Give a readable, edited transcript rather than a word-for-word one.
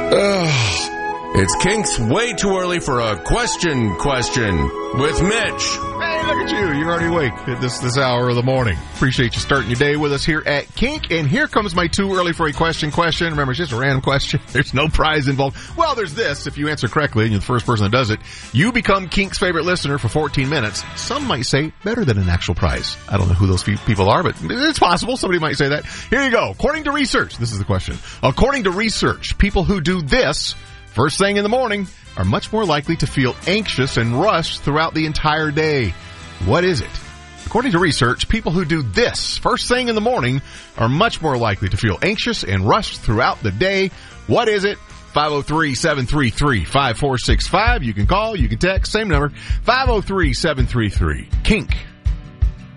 It's Kink's way too early for a question with Mitch. Hey, look at you. You're already awake at this hour of the morning. Appreciate you starting your day with us here at Kink. And here comes my too early for a question. Remember, it's just a random question. There's no prize involved. Well, there's this. If you answer correctly and you're the first person that does it, you become Kink's favorite listener for 14 minutes. Some might say better than an actual prize. I don't know who those people are, but it's possible. Somebody might say that. Here you go. According to research, this is the question. According to research, people who do this first thing in the morning are much more likely to feel anxious and rushed throughout the entire day. What is it? According to research, people who do this first thing in the morning are much more likely to feel anxious and rushed throughout the day. What is it? 503-733-5465. You can call, you can text, same number, 503-733-KINK.